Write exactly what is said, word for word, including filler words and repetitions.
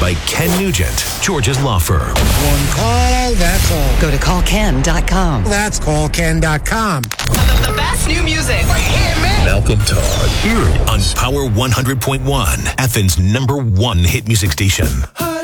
by Ken Nugent, George's law firm. One call, that's all. Go to call ken dot com. That's call ken dot com. The, the best new music right here, man. Malcolm Todd, here on Power one hundred point one, Athens' number one hit music station.